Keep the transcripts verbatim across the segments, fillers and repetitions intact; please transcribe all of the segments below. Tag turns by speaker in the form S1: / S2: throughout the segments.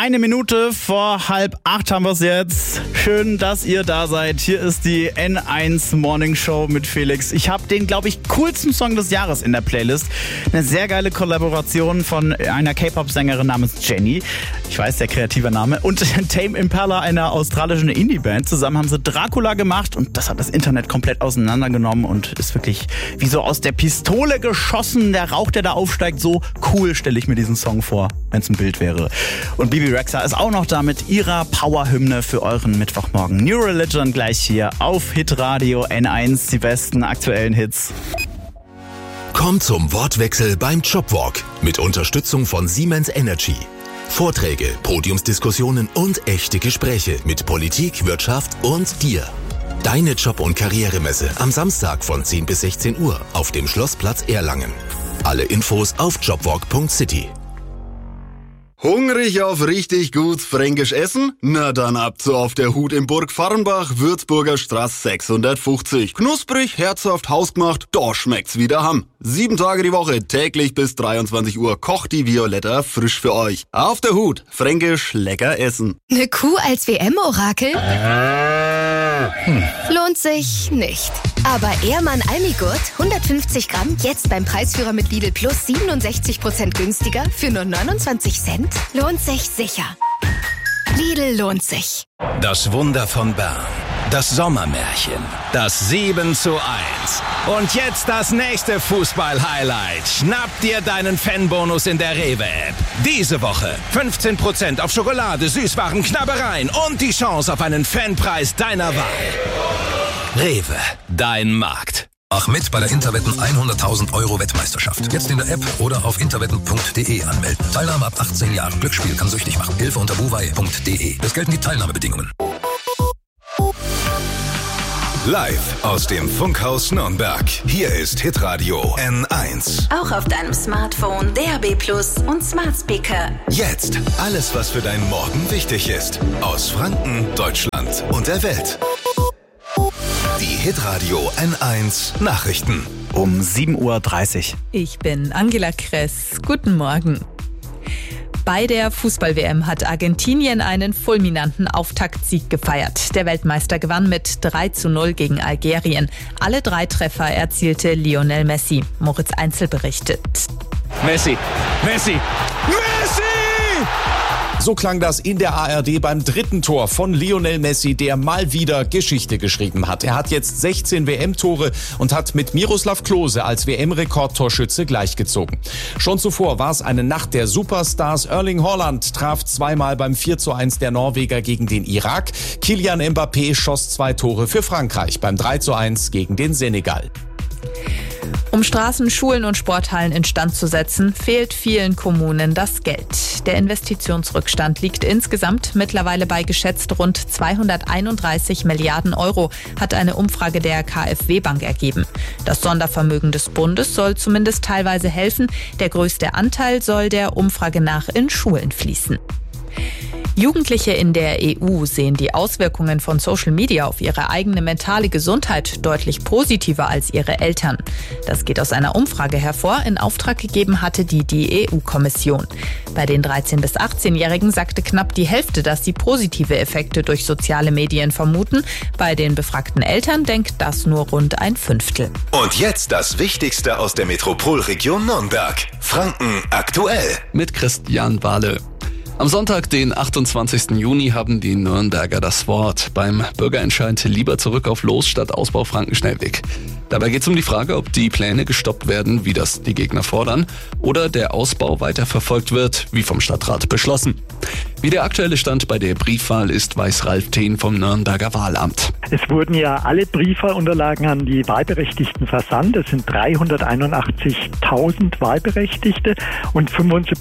S1: Eine Minute vor halb acht haben wir es jetzt. Schön, dass ihr da seid. Hier ist die N eins Morning Show mit Felix. Ich habe den, glaube ich, coolsten Song des Jahres in der Playlist. Eine sehr geile Kollaboration von einer K-Pop-Sängerin namens Jennie. Ich weiß, der kreative Name. Und Tame Impala, einer australischen Indie-Band. Zusammen haben sie Dracula gemacht und das hat das Internet komplett auseinandergenommen und ist wirklich wie so aus der Pistole geschossen. Der Rauch, der da aufsteigt, so cool stelle ich mir diesen Song vor, wenn es ein Bild wäre. Und Bibi Rexha ist auch noch da mit ihrer Power-Hymne für euren Mittwochmorgen. New Religion gleich hier auf Hitradio N eins, die besten aktuellen Hits.
S2: Komm zum Wortwechsel beim Jobwalk mit Unterstützung von Siemens Energy. Vorträge, Podiumsdiskussionen und echte Gespräche mit Politik, Wirtschaft und dir. Deine Job- und Karrieremesse am Samstag von zehn bis sechzehn Uhr auf dem Schlossplatz Erlangen. Alle Infos auf jobwalk punkt city.
S3: Hungrig auf richtig gut fränkisch Essen? Na dann ab zu Auf der Hut in Burg Farrenbach, Würzburger Straße sechshundertfünfzig. Knusprig, herzhaft, hausgemacht, da schmeckt's wie daheim. Sieben Tage die Woche, täglich bis dreiundzwanzig Uhr kocht die Violetta frisch für euch. Auf der Hut, fränkisch lecker essen.
S4: Eine Kuh als W M-Orakel? Hm. Lohnt sich nicht. Aber Ehrmann Almigurt, hundertfünfzig Gramm, jetzt beim Preisführer mit Lidl Plus siebenundsechzig Prozent günstiger für nur neunundzwanzig Cent. Lohnt sich sicher. Lidl lohnt sich.
S5: Das Wunder von Bern. Das Sommermärchen. Das sieben zu eins. Und jetzt das nächste Fußball-Highlight. Schnapp dir deinen Fanbonus in der Rewe-App. Diese Woche fünfzehn Prozent auf Schokolade, Süßwaren, Knabbereien und die Chance auf einen Fanpreis deiner Wahl. Rewe, dein Markt.
S2: Mach mit bei der Interwetten hunderttausend Euro Wettmeisterschaft. Jetzt in der App oder auf interwetten punkt de anmelden. Teilnahme ab achtzehn Jahren. Glücksspiel kann süchtig machen. Hilfe unter buwei punkt de. Es gelten die Teilnahmebedingungen.
S6: Live aus dem Funkhaus Nürnberg. Hier ist Hitradio N eins.
S7: Auch auf deinem Smartphone, D A B Plus und Smart Speaker.
S6: Jetzt alles, was für deinen Morgen wichtig ist. Aus Franken, Deutschland und der Welt. Die Hitradio N eins Nachrichten.
S1: Um sieben Uhr dreißig.
S8: Ich bin Angela Kress. Guten Morgen. Bei der Fußball-W M hat Argentinien einen fulminanten Auftaktsieg gefeiert. Der Weltmeister gewann mit drei zu null gegen Algerien. Alle drei Treffer erzielte Lionel Messi. Moritz Einzel berichtet.
S9: Messi, Messi, Messi!
S10: So klang das in der A R D beim dritten Tor von Lionel Messi, der mal wieder Geschichte geschrieben hat. Er hat jetzt sechzehn W M-Tore und hat mit Miroslav Klose als W M-Rekordtorschütze gleichgezogen. Schon zuvor war es eine Nacht der Superstars. Erling Haaland traf zweimal beim vier zu eins der Norweger gegen den Irak. Kylian Mbappé schoss zwei Tore für Frankreich beim drei zu eins gegen den Senegal.
S8: Um Straßen, Schulen und Sporthallen instand zu setzen, fehlt vielen Kommunen das Geld. Der Investitionsrückstand liegt insgesamt mittlerweile bei geschätzt rund zweihunderteinunddreißig Milliarden Euro, hat eine Umfrage der KfW-Bank ergeben. Das Sondervermögen des Bundes soll zumindest teilweise helfen. Der größte Anteil soll der Umfrage nach in Schulen fließen. Jugendliche in der E U sehen die Auswirkungen von Social Media auf ihre eigene mentale Gesundheit deutlich positiver als ihre Eltern. Das geht aus einer Umfrage hervor, in Auftrag gegeben hatte die die E U-Kommission. Bei den dreizehn- bis achtzehnjährigen sagte knapp die Hälfte, dass sie positive Effekte durch soziale Medien vermuten. Bei den befragten Eltern denkt das nur rund ein Fünftel.
S6: Und jetzt das Wichtigste aus der Metropolregion Nürnberg. Franken aktuell.
S11: Mit Christian Wahle. Am Sonntag, den achtundzwanzigsten Juni, haben die Nürnberger das Wort beim Bürgerentscheid lieber zurück auf Los statt Ausbau Frankenschnellweg. Dabei geht es um die Frage, ob die Pläne gestoppt werden, wie das die Gegner fordern, oder der Ausbau weiter verfolgt wird, wie vom Stadtrat beschlossen. Wie der aktuelle Stand bei der Briefwahl ist, weiß Ralf Thien vom Nürnberger Wahlamt.
S12: Es wurden ja alle Briefwahlunterlagen an die Wahlberechtigten versandt. Es sind dreihunderteinundachtzigtausend Wahlberechtigte und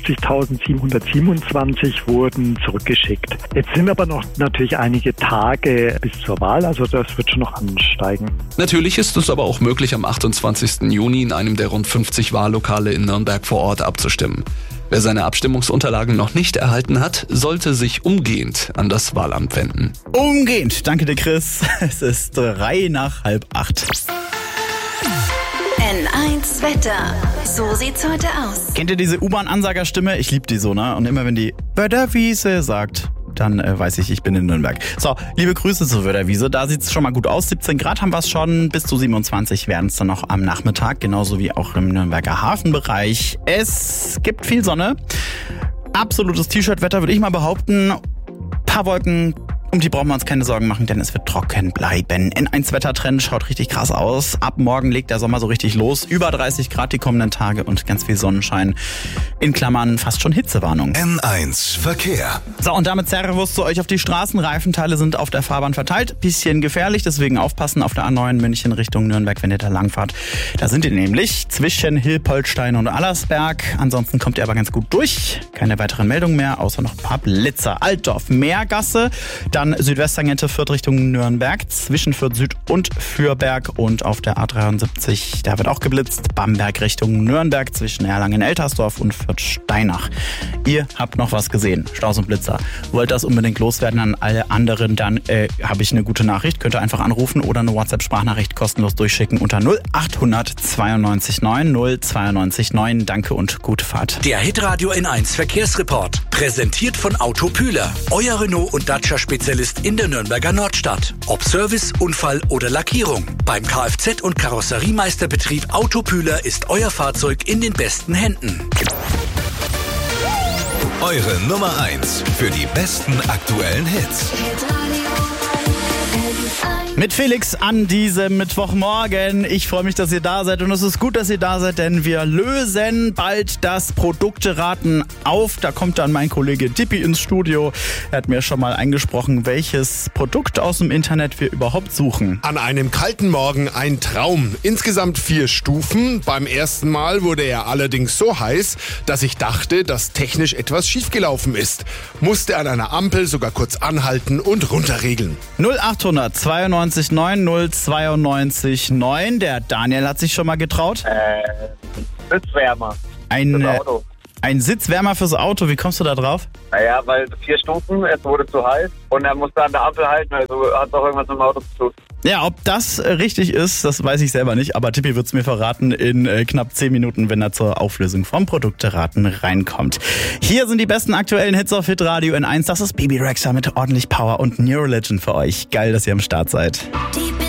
S12: fünfundsiebzigtausendsiebenhundertsiebenundzwanzig wurden zurückgeschickt. Jetzt sind aber noch natürlich einige Tage bis zur Wahl, also das wird schon noch ansteigen.
S11: Natürlich ist es aber auch möglich, am achtundzwanzigsten Juni in einem der rund fünfzig Wahllokale in Nürnberg vor Ort abzustimmen. Wer seine Abstimmungsunterlagen noch nicht erhalten hat, sollte sich umgehend an das Wahlamt wenden.
S1: Umgehend, danke dir Chris. Es ist drei nach halb acht.
S7: N eins Wetter. So sieht's heute aus.
S1: Kennt ihr diese U-Bahn-Ansagerstimme? Ich liebe die so, ne? Und immer wenn die Wörterwiese sagt, dann äh, weiß ich, ich bin in Nürnberg. So, liebe Grüße zur Wörterwiese. Da sieht's schon mal gut aus. siebzehn Grad haben wir es schon. Bis zu siebenundzwanzig werden es dann noch am Nachmittag. Genauso wie auch im Nürnberger Hafenbereich. Es gibt viel Sonne. Absolutes T-Shirt-Wetter, würde ich mal behaupten. Paar Wolken. Um die brauchen wir uns keine Sorgen machen, denn es wird trocken bleiben. N eins Wettertrend schaut richtig krass aus. Ab morgen legt der Sommer so richtig los. Über dreißig Grad die kommenden Tage und ganz viel Sonnenschein. In Klammern fast schon Hitzewarnung.
S6: N eins Verkehr.
S1: So, und damit Servus zu euch auf die Straßen. Reifenteile sind auf der Fahrbahn verteilt. Bisschen gefährlich, deswegen aufpassen auf der A neun München Richtung Nürnberg, wenn ihr da langfahrt. Da sind ihr nämlich zwischen Hilpoltstein und Allersberg. Ansonsten kommt ihr aber ganz gut durch. Keine weiteren Meldungen mehr, außer noch ein paar Blitzer. Altdorf, Meergasse. Dann Südwesttangente Fürth Richtung Nürnberg, zwischen Fürth Süd und Fürberg und auf der A dreiundsiebzig, da wird auch geblitzt, Bamberg Richtung Nürnberg zwischen Erlangen-Eltersdorf und Fürth-Steinach. Ihr habt noch was gesehen, Staus und Blitzer. Wollt das unbedingt loswerden an alle anderen, dann äh, habe ich eine gute Nachricht. Könnt ihr einfach anrufen oder eine WhatsApp-Sprachnachricht kostenlos durchschicken unter null achthundert zweiundneunzig neun null zweiundneunzig neun. Danke und gute Fahrt.
S13: Der Hitradio N eins Verkehrsreport, präsentiert von Autopühler, euer Renault und Dacia-Spezialist in der Nürnberger Nordstadt. Ob Service, Unfall oder Lackierung. Beim Kfz- und Karosseriemeisterbetrieb Autopühler ist euer Fahrzeug in den besten Händen.
S6: Eure Nummer eins für die besten aktuellen Hits.
S1: Mit Felix an diesem Mittwochmorgen. Ich freue mich, dass ihr da seid und es ist gut, dass ihr da seid, denn wir lösen bald das Produkteraten auf. Da kommt dann mein Kollege Tippi ins Studio. Er hat mir schon mal eingesprochen, welches Produkt aus dem Internet wir überhaupt suchen.
S14: An einem kalten Morgen ein Traum. Insgesamt vier Stufen. Beim ersten Mal wurde er allerdings so heiß, dass ich dachte, dass technisch etwas schiefgelaufen ist. Musste an einer Ampel sogar kurz anhalten und runterregeln.
S1: null achthundert zweiundneunzig neun null zweiundneunzig neun. Der Daniel hat sich schon mal getraut.
S15: Äh, Sitzwärmer.
S1: Ein, äh, ein Sitzwärmer fürs Auto. Wie kommst du da drauf?
S15: Naja, weil vier Stunden, es wurde zu heiß und er musste an der Ampel halten, also hat es auch irgendwas mit dem Auto zu tun.
S1: Ja, ob das äh, richtig ist, das weiß ich selber nicht, aber Tippi wird es mir verraten in äh, knapp zehn Minuten, wenn er zur Auflösung vom Produkteraten reinkommt. Hier sind die besten aktuellen Hits auf Hitradio N eins. Das ist Baby Rexha mit ordentlich Power und Neurolegend für euch. Geil, dass ihr am Start seid.
S7: Die